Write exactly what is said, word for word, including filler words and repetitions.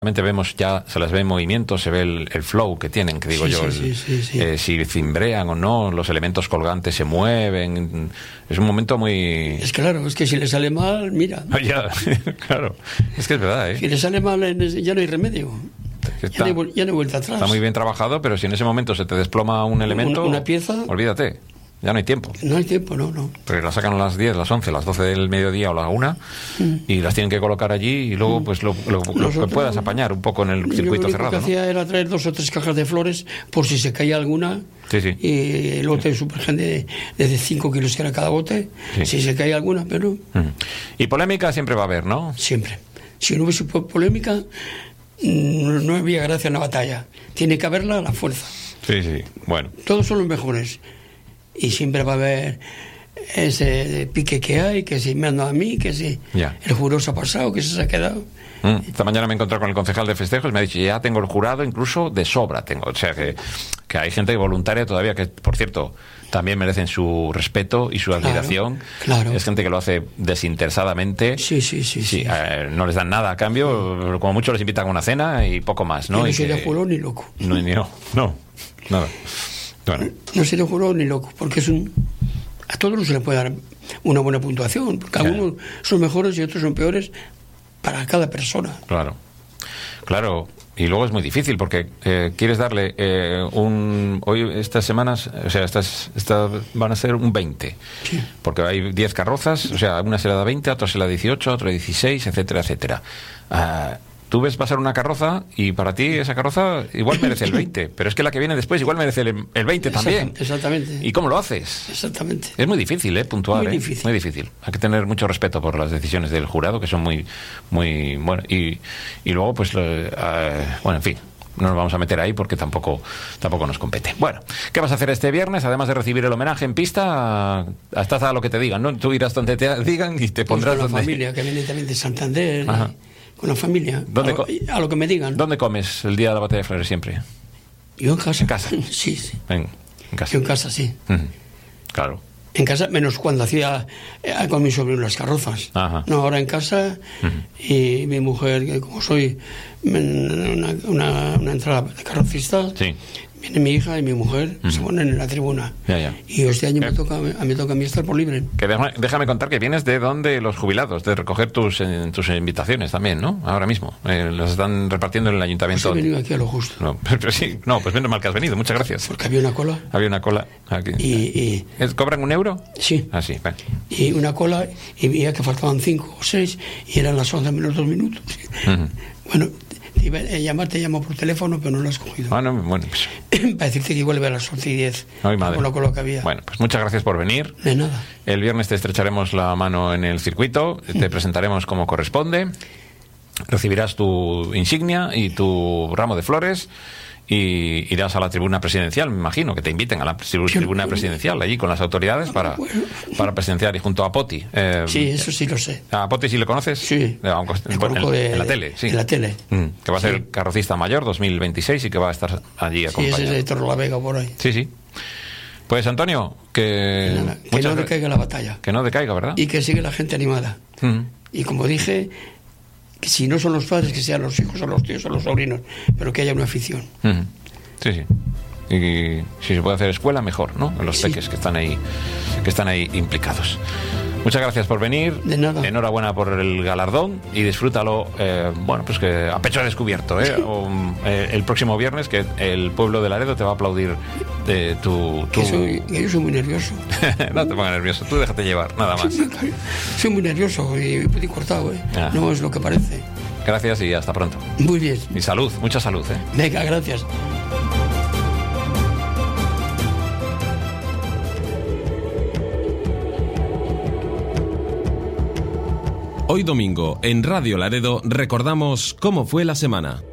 Vemos ya, se las ve en movimiento, se ve el, el flow que tienen, que digo sí, yo, sí, el, sí, sí, sí. Eh, si cimbrean o no, los elementos colgantes se mueven, es un momento muy... Es claro, es que si le sale mal, mira. Ya, claro, es que es verdad, ¿eh? Si le sale mal, ya no hay remedio. Está, ya, no hay, ya no hay vuelta atrás. Está muy bien trabajado, pero si en ese momento se te desploma un elemento... Una, una pieza... Olvídate. Ya no hay tiempo. No hay tiempo, no, no. Porque las sacan a las diez, las once, las doce del mediodía o la una mm. y las tienen que colocar allí y luego pues lo, lo, lo que puedas apañar un poco en el circuito cerrado. Lo que hacía ¿no? era traer dos o tres cajas de flores por si se caía alguna. Sí, sí. Y el bote de Supergen de, de cinco kilos que era cada bote, sí. Si se caía alguna, pero... Mm. Y polémica siempre va a haber, ¿no? Siempre. Si no hubiese polémica, no, no había gracia en la batalla. Tiene que haberla a la fuerza. Sí, sí, bueno. Todos son los mejores. Y siempre va a haber ese pique que hay, que si me han dado a mí, que si ya. El jurado se ha pasado, que se ha quedado. Mm, esta mañana me he encontrado con el concejal de festejos, me ha dicho, ya tengo el jurado incluso de sobra, tengo, o sea que, que hay gente voluntaria todavía que, por cierto, también merecen su respeto y su admiración. Claro, claro. Es gente que lo hace desinteresadamente. Sí, sí, sí. sí, sí. Eh, no les dan nada a cambio, como mucho les invitan a una cena y poco más, ¿no? Yo no y sería que... jurado ni loco. No, no, no, nada. Bueno. No sería jurado ni loco, porque es un... A todos no se le puede dar una buena puntuación, porque claro. Algunos son mejores y otros son peores para cada persona. Claro, claro. Y luego es muy difícil porque eh, quieres darle eh, un... Hoy, estas semanas, o sea, estas, estas van a ser un veinte. Sí. Porque hay diez carrozas, o sea, una se la da veinte, otra se la da dieciocho, otra dieciséis, etcétera, etcétera. Uh, Tú ves pasar una carroza y para ti esa carroza igual merece el veinte, pero es que la que viene después igual merece el, el veinte también. Exactamente. ¿Y cómo lo haces? Exactamente. Es muy difícil, ¿eh? Puntuar, muy ¿eh? Difícil. Muy difícil. Hay que tener mucho respeto por las decisiones del jurado, que son muy, muy, bueno, y, y luego, pues, uh, bueno, en fin. No nos vamos a meter ahí porque tampoco tampoco nos compete. Bueno, ¿qué vas a hacer este viernes? Además de recibir el homenaje en pista, estás a lo que te digan, ¿no? Tú irás donde te digan y te pondrás pues con la donde... familia, que viene también de Santander... Ajá. Con la familia, ¿Dónde a, lo, a lo que me digan. ¿Dónde comes el día de la batalla de Flores siempre? Yo en casa. ¿En casa? Sí, sí. En, en casa. Yo en casa, sí. Uh-huh. Claro. En casa, menos cuando hacía eh, con mi sobrino las carrozas. Ajá. No, ahora en casa, uh-huh. Y mi mujer, que como soy una, una, una entrada de carrocista, sí. Viene mi hija y mi mujer, uh-huh. Se ponen en la tribuna. Ya, ya. Y este año me toca, a mí toca a mí estar por libre. Que déjame, déjame contar que vienes de donde los jubilados, de recoger tus, eh, tus invitaciones también, ¿no? Ahora mismo. Eh, las están repartiendo en el ayuntamiento. Pues he venido aquí a lo justo. No, pero sí, no, pues menos mal que has venido, muchas gracias. Porque había una cola. Había una cola aquí. Y, y, ¿Cobran un euro? Sí. Ah, sí, vale. Y una cola, y veía que faltaban cinco o seis, y eran las once menos dos minutos. Uh-huh. Bueno, te iba a llamar, te llamo por teléfono, pero no lo has cogido. Ah, no, bueno, pues... Para decirte que igual iba a las once y diez. Ay, madre. Con la cola que había. Bueno, pues muchas gracias por venir. De nada. El viernes te estrecharemos la mano en el circuito, te presentaremos como corresponde, recibirás tu insignia y tu ramo de flores y irás a la tribuna presidencial, me imagino, que te inviten a la tribuna presidencial allí con las autoridades para, bueno. para presenciar y junto a Poti. Eh, sí, eso sí lo sé. ¿A Poti sí le conoces? Sí. Eh, en, en, de, en la tele, sí. En la tele. Mm, que va a ser sí. Carrocista mayor dos mil veintiséis y que va a estar allí acompañado. Sí, ese es de Torrelavega por ahí. Sí, sí. Pues Antonio, que... Que, nada, que no decaiga la batalla. Que no decaiga, ¿verdad? Y que sigue la gente animada. Mm. Y como dije, que si no son los padres, que sean los hijos o los tíos o los sobrinos, pero que haya una afición. Mm. Sí, sí. Y si se puede hacer escuela, mejor, ¿no? Los sí. peques que están ahí, que están ahí implicados. Muchas gracias por venir. De nada. Enhorabuena por el galardón y disfrútalo, eh, bueno, pues que a pecho descubierto, ¿eh? O, eh, el próximo viernes, que el pueblo de Laredo te va a aplaudir de tu... tu... Que soy, que yo soy muy nervioso. No te pongas nervioso, tú déjate llevar, nada más. Soy, soy muy nervioso y muy cortado, ¿eh? Ah. No es lo que parece. Gracias y hasta pronto. Muy bien. Y salud, mucha salud, ¿eh? Venga, gracias. Hoy domingo, en Radio Laredo, recordamos cómo fue la semana.